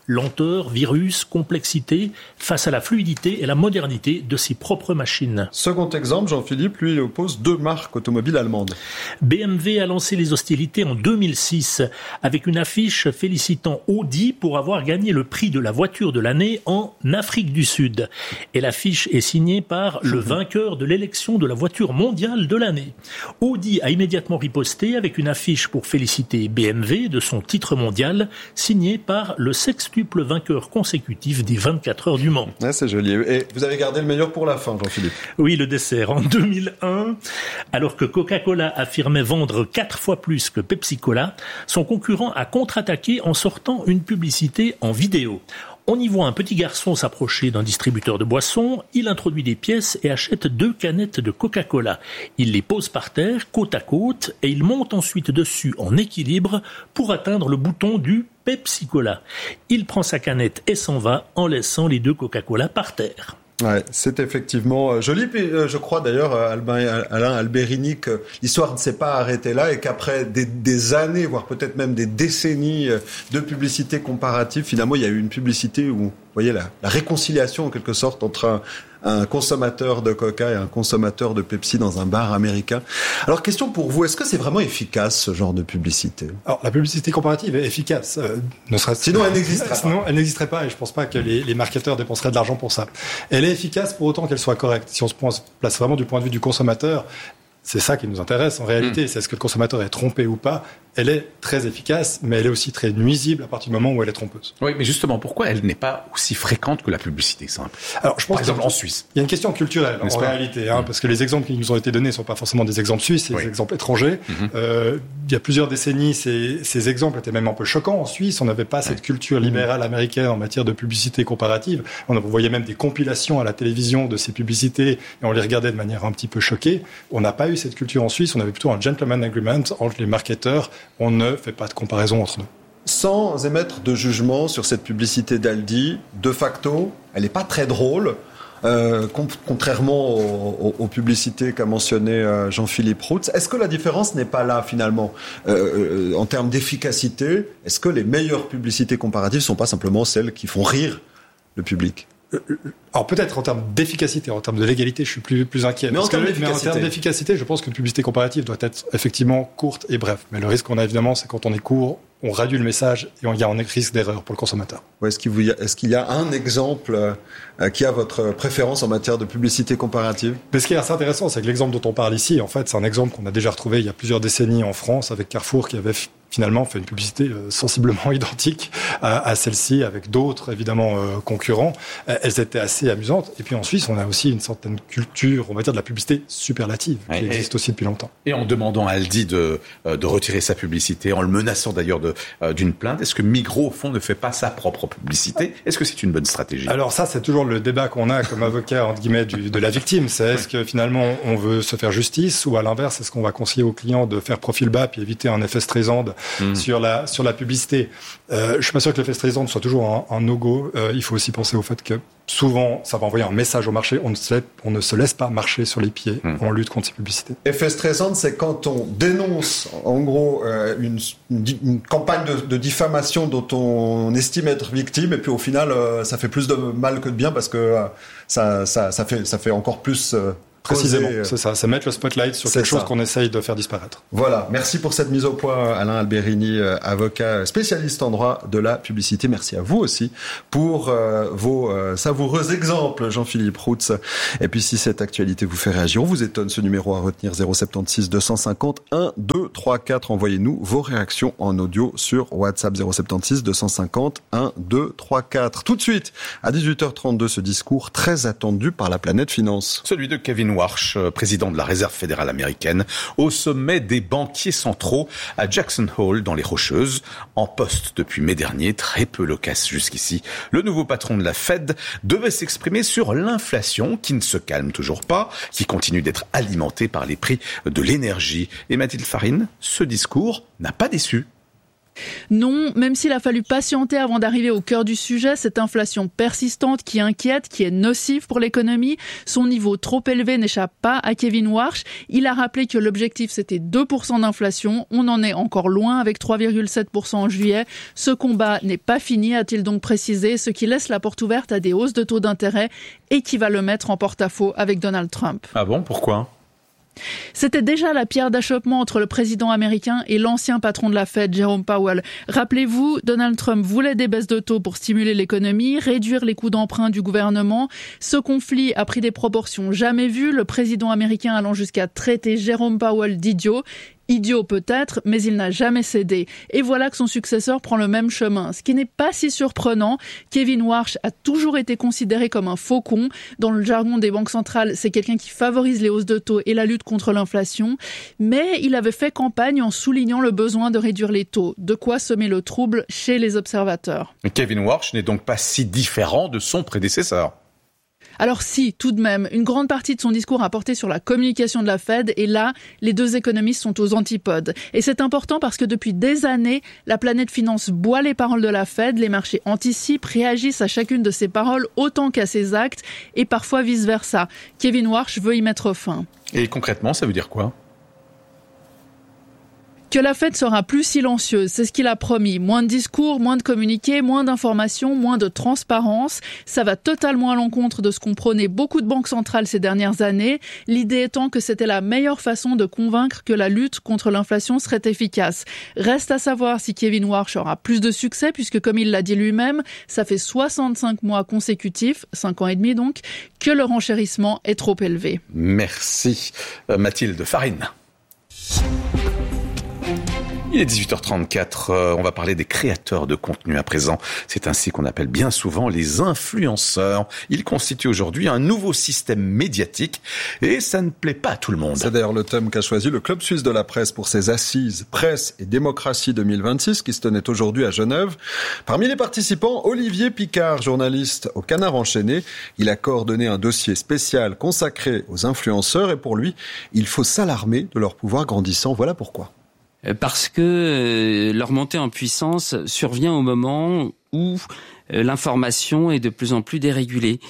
lenteur, virus, complexité, face à la fluidité et la modernité de ses propres machines. Second exemple, Jean-Philippe, lui, oppose deux marques automobiles allemandes. B M W a lancé les hostilités en deux mille six avec une affiche félicitant Audi pour avoir gagné le prix de la voiture de l'année en Afrique du Sud. Et l'affiche est signée par le vainqueur de l'élection de la voiture mondiale de l'année. Audi a immédiatement riposté avec une affiche pour féliciter B M W de son titre mondial, signé par le sextuple vainqueur consécutif des vingt-quatre heures du Mans. Ouais, c'est joli. Et vous avez gardé le meilleur pour la fin, Jean-Philippe. Oui, le dessert. En deux mille un, alors que Coca-Cola affirmait vendre quatre fois plus que Pepsi-Cola, son concurrent a contre-attaqué en sortant une publicité en vidéo. On y voit un petit garçon s'approcher d'un distributeur de boissons, il introduit des pièces et achète deux canettes de Coca-Cola. Il les pose par terre, côte à côte, et il monte ensuite dessus en équilibre pour atteindre le bouton du Pepsi-Cola. Il prend sa canette et s'en va en laissant les deux Coca-Cola par terre. Ouais, c'est effectivement joli. Puis je crois d'ailleurs, Albin, Alain Alberini, que l'histoire ne s'est pas arrêtée là et qu'après des, des années, voire peut-être même des décennies de publicité comparative, finalement, il y a eu une publicité où, vous voyez, la, la réconciliation en quelque sorte entre un, un consommateur de Coca et un consommateur de Pepsi dans un bar américain. Alors, question pour vous, est-ce que c'est vraiment efficace, ce genre de publicité ? Alors, la publicité comparative est efficace. Euh, ne serait-ce... Sinon, elle n'existerait pas. Sinon, elle n'existerait pas et je pense pas que les, les marketeurs dépenseraient de l'argent pour ça. Elle est efficace pour autant qu'elle soit correcte. Si on se place vraiment du point de vue du consommateur, c'est ça qui nous intéresse en réalité. Mmh. C'est est-ce que le consommateur est trompé ou pas. Elle est très efficace, mais elle est aussi très nuisible à partir du moment où elle est trompeuse. Oui, mais justement, pourquoi elle n'est pas aussi fréquente que la publicité simple ? Alors, je pense Par exemple, en Suisse. Il y a une question culturelle, en pas réalité, hein, mmh. parce que les exemples qui nous ont été donnés ne sont pas forcément des exemples suisses, c'est oui. des exemples étrangers. Mmh. Euh, il y a plusieurs décennies, ces, ces exemples étaient même un peu choquants en Suisse. On n'avait pas cette culture libérale américaine en matière de publicité comparative. On voyait même des compilations à la télévision de ces publicités et on les regardait de manière un petit peu choquée. On n'a pas eu cette culture en Suisse. On avait plutôt un gentleman agreement entre les marketeurs. On ne fait pas de comparaison entre nous. Sans émettre de jugement sur cette publicité d'Aldi, de facto, elle n'est pas très drôle, euh, contrairement aux, aux, aux publicités qu'a mentionné euh, Jean-Philippe Roux. Est-ce que la différence n'est pas là, finalement, euh, euh, en termes d'efficacité ? Est-ce que les meilleures publicités comparatives ne sont pas simplement celles qui font rire le public ? Alors peut-être en termes d'efficacité, en termes de légalité, je suis plus, plus inquiet. Mais en, termes que, mais en termes d'efficacité, je pense qu'une publicité comparative doit être effectivement courte et brève. Mais le risque qu'on a évidemment, c'est quand on est court, on réduit le message et il y a un risque d'erreur pour le consommateur. Ouais, est-ce, qu'il y a, est-ce qu'il y a un exemple euh, qui a votre préférence en matière de publicité comparative ? Mais ce qui est assez intéressant, c'est que l'exemple dont on parle ici, en fait, c'est un exemple qu'on a déjà retrouvé il y a plusieurs décennies en France avec Carrefour qui avait finalement fait une publicité euh, sensiblement identique à, à celle-ci avec d'autres évidemment euh, concurrents. Euh, elles étaient assez amusantes. Et puis en Suisse, on a aussi une certaine culture, on va dire, de la publicité superlative qui ouais, existe aussi depuis longtemps. Et en demandant à Aldi de, euh, de retirer sa publicité, en le menaçant d'ailleurs de, euh, d'une plainte, est-ce que Migros, au fond, ne fait pas sa propre publicité ? Est-ce que c'est une bonne stratégie ? Alors ça, c'est toujours le débat qu'on a comme avocat, entre guillemets, du, de la victime. C'est est-ce que finalement, on veut se faire justice ou à l'inverse, est-ce qu'on va conseiller aux clients de faire profil bas puis éviter un effet Streisand Mmh. sur la sur la publicité. Euh, je suis pas sûr que l'effet Streisand soit toujours un, un no-go. Euh, il faut aussi penser au fait que souvent, ça va envoyer un message au marché. On ne se, on ne se laisse pas marcher sur les pieds mmh. en lutte contre ces publicités. Effet Streisand, c'est quand on dénonce, en gros, euh, une, une, une campagne de, de diffamation dont on estime être victime, et puis au final, euh, ça fait plus de mal que de bien parce que euh, ça, ça, ça fait, ça fait encore plus. Euh, Précisément, c'est ça, c'est mettre le spotlight sur quelque chose qu'on essaye de faire disparaître. Voilà, merci pour cette mise au point, Alain Alberini, avocat spécialiste en droit de la publicité. Merci à vous aussi pour euh, vos euh, savoureux exemples, Jean-Philippe Roux. Et puis si cette actualité vous fait réagir, on vous étonne, ce numéro à retenir zéro sept six deux cent cinquante un deux trois quatre. Envoyez-nous vos réactions en audio sur WhatsApp zéro sept six deux cent cinquante un deux trois quatre. Tout de suite, à dix-huit heures trente-deux, ce discours très attendu par la planète finance. Celui de Kevin Warsh, président de la Réserve fédérale américaine, au sommet des banquiers centraux à Jackson Hole dans les Rocheuses, en poste depuis mai dernier, très peu loquace jusqu'ici. Le nouveau patron de la Fed devait s'exprimer sur l'inflation qui ne se calme toujours pas, qui continue d'être alimentée par les prix de l'énergie. Et Mathilde Farine, ce discours n'a pas déçu. Non, même s'il a fallu patienter avant d'arriver au cœur du sujet, cette inflation persistante qui inquiète, qui est nocive pour l'économie, son niveau trop élevé n'échappe pas à Kevin Warsh. Il a rappelé que l'objectif c'était deux pour cent d'inflation. On en est encore loin avec trois virgule sept pour cent en juillet. Ce combat n'est pas fini, a-t-il donc précisé, ce qui laisse la porte ouverte à des hausses de taux d'intérêt et qui va le mettre en porte-à-faux avec Donald Trump. Ah bon, pourquoi ? C'était déjà la pierre d'achoppement entre le président américain et l'ancien patron de la Fed, Jerome Powell. Rappelez-vous, Donald Trump voulait des baisses de taux pour stimuler l'économie, réduire les coûts d'emprunt du gouvernement. Ce conflit a pris des proportions jamais vues, le président américain allant jusqu'à traiter Jerome Powell d'idiot. Idiot peut-être, mais il n'a jamais cédé. Et voilà que son successeur prend le même chemin. Ce qui n'est pas si surprenant. Kevin Warsh a toujours été considéré comme un faucon. Dans le jargon des banques centrales, c'est quelqu'un qui favorise les hausses de taux et la lutte contre l'inflation. Mais il avait fait campagne en soulignant le besoin de réduire les taux. De quoi semer le trouble chez les observateurs. Kevin Warsh n'est donc pas si différent de son prédécesseur. Alors si, tout de même, une grande partie de son discours a porté sur la communication de la Fed et là, les deux économistes sont aux antipodes. Et c'est important parce que depuis des années, la planète finance boit les paroles de la Fed, les marchés anticipent, réagissent à chacune de ses paroles autant qu'à ses actes et parfois vice-versa. Kevin Warsh veut y mettre fin. Et concrètement, ça veut dire quoi ? Que la Fed sera plus silencieuse, c'est ce qu'il a promis. Moins de discours, moins de communiqués, moins d'informations, moins de transparence. Ça va totalement à l'encontre de ce qu'ont prôné beaucoup de banques centrales ces dernières années. L'idée étant que c'était la meilleure façon de convaincre que la lutte contre l'inflation serait efficace. Reste à savoir si Kevin Warsh aura plus de succès, puisque comme il l'a dit lui-même, ça fait soixante-cinq mois consécutifs, cinq ans et demi donc, que le renchérissement est trop élevé. Merci. Euh, Mathilde Farine. Il est dix-huit heures trente-quatre, euh, on va parler des créateurs de contenu à présent. C'est ainsi qu'on appelle bien souvent les influenceurs. Ils constituent aujourd'hui un nouveau système médiatique et ça ne plaît pas à tout le monde. C'est d'ailleurs le thème qu'a choisi le Club suisse de la presse pour ses assises Presse et démocratie deux mille vingt-six qui se tenaient aujourd'hui à Genève. Parmi les participants, Olivier Picard, journaliste au Canard enchaîné. Il a coordonné un dossier spécial consacré aux influenceurs et pour lui, il faut s'alarmer de leur pouvoir grandissant. Voilà pourquoi. Parce que leur montée en puissance survient au moment où l'information est de plus en plus dérégulée.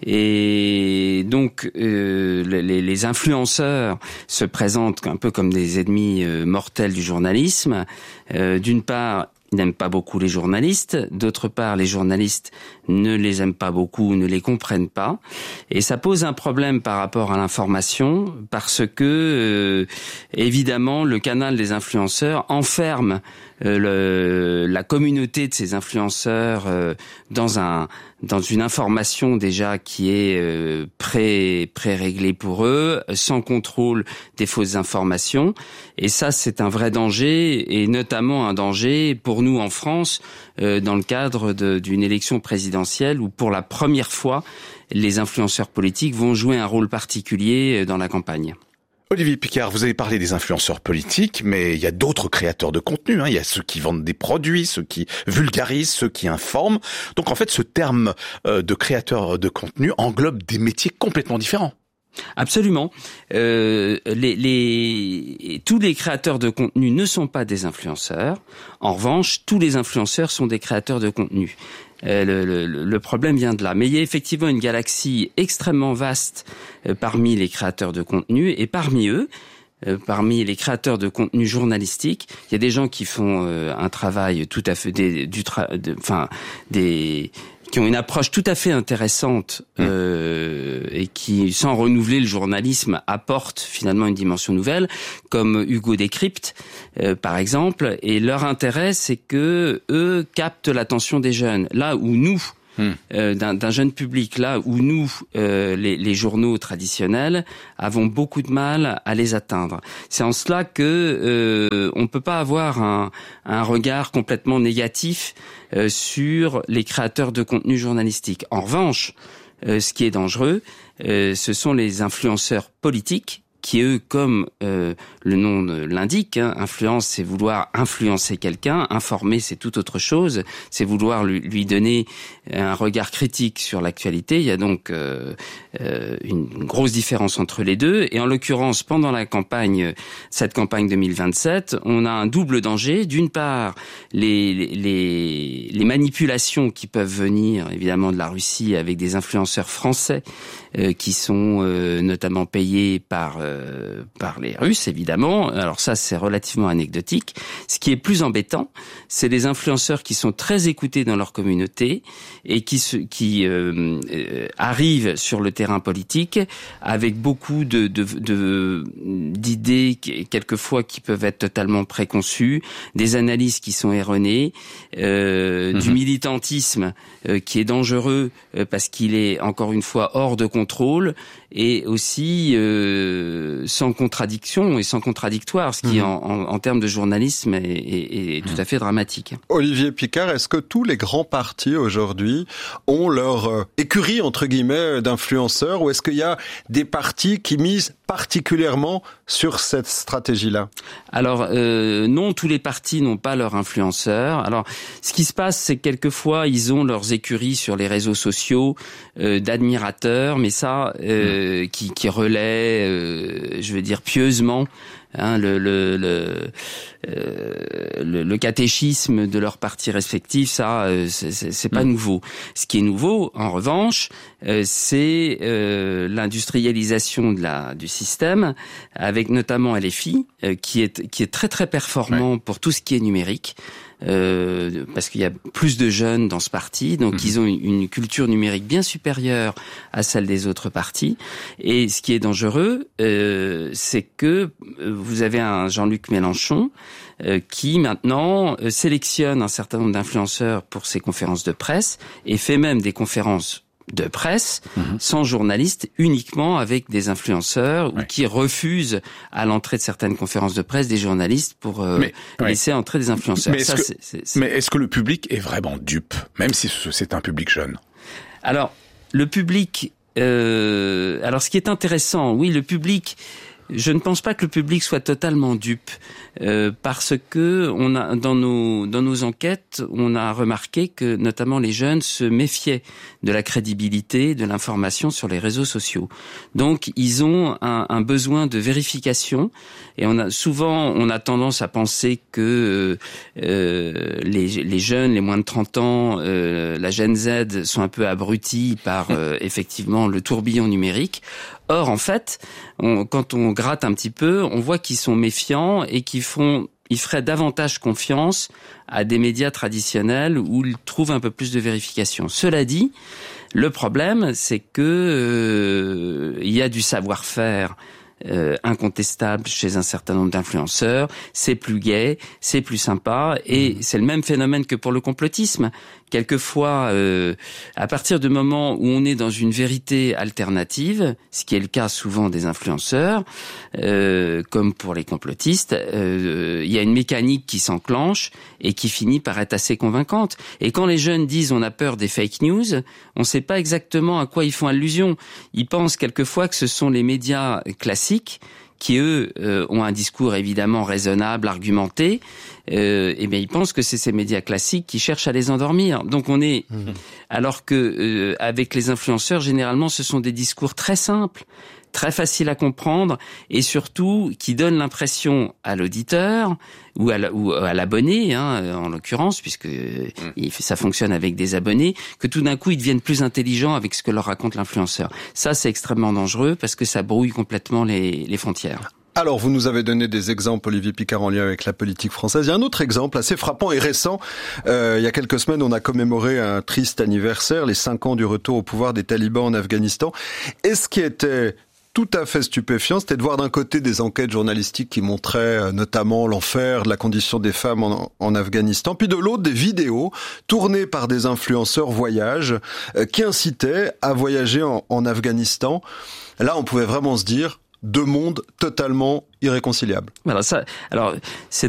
Et donc, euh, les, les influenceurs se présentent un peu comme des ennemis euh, mortels du journalisme. Euh, d'une part, ils n'aiment pas beaucoup les journalistes. D'autre part, les journalistes ne les aiment pas beaucoup, ne les comprennent pas. Et ça pose un problème par rapport à l'information parce que, euh, évidemment, le canal des influenceurs enferme euh, le, la communauté de ces influenceurs euh, dans un dans une information déjà qui est euh, pré pré-réglée pour eux, sans contrôle des fausses informations. Et ça, c'est un vrai danger, et notamment un danger pour nous en France, euh, dans le cadre de, d'une élection présidentielle où, pour la première fois, les influenceurs politiques vont jouer un rôle particulier dans la campagne. Olivier Picard, vous avez parlé des influenceurs politiques, mais il y a d'autres créateurs de contenu. Hein. Il y a ceux qui vendent des produits, ceux qui vulgarisent, ceux qui informent. Donc en fait, ce terme euh, de créateur de contenu englobe des métiers complètement différents. Absolument. Euh, les, les, tous les créateurs de contenu ne sont pas des influenceurs. En revanche, tous les influenceurs sont des créateurs de contenu. Euh, le, le, le problème vient de là. Mais il y a effectivement une galaxie extrêmement vaste euh, parmi les créateurs de contenu, et parmi eux, euh, parmi les créateurs de contenu journalistique, il y a des gens qui font euh, un travail tout à fait, des, du tra- de, enfin, des qui ont une approche tout à fait intéressante euh, et qui, sans renouveler le journalisme, apportent finalement une dimension nouvelle, comme Hugo Décrypte, euh, par exemple. Et leur intérêt, c'est que eux captent l'attention des jeunes. Là où nous, Mmh. Euh, d'un, d'un jeune public, là où nous, euh, les, les journaux traditionnels, avons beaucoup de mal à les atteindre. C'est en cela que euh, on peut pas avoir un, un regard complètement négatif euh, sur les créateurs de contenu journalistique. En revanche, euh, ce qui est dangereux, euh, ce sont les influenceurs politiques qui eux, comme euh, le nom l'indique, hein, influence, c'est vouloir influencer quelqu'un, informer, c'est tout autre chose, c'est vouloir lui, lui donner un regard critique sur l'actualité. Il y a donc euh, euh, une, une grosse différence entre les deux, et en l'occurrence, pendant la campagne, cette campagne deux mille vingt-sept, on a un double danger. D'une part, les, les, les manipulations qui peuvent venir, évidemment, de la Russie avec des influenceurs français euh, qui sont euh, notamment payés par euh, par les Russes, évidemment. Alors ça, c'est relativement anecdotique. Ce qui est plus embêtant, c'est les influenceurs qui sont très écoutés dans leur communauté et qui se, qui euh, euh, arrivent sur le terrain politique avec beaucoup de, de, de d'idées quelquefois qui peuvent être totalement préconçues, des analyses qui sont erronées, euh, mmh. du militantisme euh, qui est dangereux euh, parce qu'il est encore une fois hors de contrôle et aussi euh, sans contradiction et sans contradictoire, ce qui mmh. en, en, en termes de journalisme est, est, est tout à fait dramatique. Olivier Picard, est-ce que tous les grands partis aujourd'hui ont leur euh, écurie entre guillemets d'influenceurs, ou est-ce qu'il y a des partis qui misent particulièrement sur cette stratégie-là? Alors euh, non, tous les partis n'ont pas leurs influenceurs. Alors ce qui se passe, c'est que quelquefois ils ont leurs écuries sur les réseaux sociaux euh, d'admirateurs, mais ça euh, mmh. qui, qui relaient, euh, je veux dire pieusement, hein, le, le, le, euh, le, le catéchisme de leurs partis respectifs. Ça, euh, c'est, c'est, c'est pas mmh. nouveau. Ce qui est nouveau, en revanche, euh, c'est euh, l'industrialisation de la du système, avec notamment L F I, euh, qui est qui est très très performant ouais. pour tout ce qui est numérique. Euh, parce qu'il y a plus de jeunes dans ce parti, donc mmh. ils ont une, une culture numérique bien supérieure à celle des autres partis. Et ce qui est dangereux, euh, c'est que vous avez un Jean-Luc Mélenchon euh, qui maintenant euh, sélectionne un certain nombre d'influenceurs pour ses conférences de presse et fait même des conférences de presse, mmh. sans journalistes, uniquement avec des influenceurs ouais. ou qui refusent à l'entrée de certaines conférences de presse des journalistes pour euh, mais, laisser ouais. entrer des influenceurs. Mais est-ce, Ça, que, c'est, c'est, c'est... mais est-ce que le public est vraiment dupe, même si c'est un public jeune? Alors, le public... Euh, alors, ce qui est intéressant, oui, le public... Je ne pense pas que le public soit totalement dupe, euh, parce que on a dans nos dans nos enquêtes, on a remarqué que notamment les jeunes se méfiaient de la crédibilité de l'information sur les réseaux sociaux. Donc ils ont un, un besoin de vérification, et on a souvent on a tendance à penser que euh, les les jeunes, les moins de trente ans, euh, la Gen Z sont un peu abrutis par euh, effectivement le tourbillon numérique. Or, en fait, on, quand on gratte un petit peu, on voit qu'ils sont méfiants et qu'ils font, ils feraient davantage confiance à des médias traditionnels où ils trouvent un peu plus de vérification. Cela dit, le problème, c'est que euh, il y a du savoir-faire Euh, incontestable chez un certain nombre d'influenceurs, c'est plus gai, c'est plus sympa, et c'est le même phénomène que pour le complotisme. Quelquefois, euh, à partir du moment où on est dans une vérité alternative, ce qui est le cas souvent des influenceurs, euh, comme pour les complotistes, euh, il y a une mécanique qui s'enclenche et qui finit par être assez convaincante. Et quand les jeunes disent on a peur des fake news, on ne sait pas exactement à quoi ils font allusion. Ils pensent quelquefois que ce sont les médias classiques qui, eux, euh, ont un discours évidemment raisonnable, argumenté, euh, et bien ils pensent que c'est ces médias classiques qui cherchent à les endormir. Donc on est... Mmh. Alors que euh, avec les influenceurs, généralement, ce sont des discours très simples, très faciles à comprendre, et surtout qui donnent l'impression à l'auditeur ou à, la, ou à l'abonné, hein, en l'occurrence, puisque mmh. il, ça fonctionne avec des abonnés, que tout d'un coup ils deviennent plus intelligents avec ce que leur raconte l'influenceur. Ça, c'est extrêmement dangereux parce que ça brouille complètement les, les frontières. Alors, vous nous avez donné des exemples, Olivier Picard, en lien avec la politique française. Il y a un autre exemple assez frappant et récent. Euh, il y a quelques semaines, on a commémoré un triste anniversaire, les cinq ans du retour au pouvoir des talibans en Afghanistan. Et ce qui était tout à fait stupéfiant, c'était de voir d'un côté des enquêtes journalistiques qui montraient notamment l'enfer de la condition des femmes en, en Afghanistan, puis de l'autre des vidéos tournées par des influenceurs voyage euh, qui incitaient à voyager en, en Afghanistan. Là, on pouvait vraiment se dire deux mondes totalement irréconciliables. Voilà, ça, alors, c'est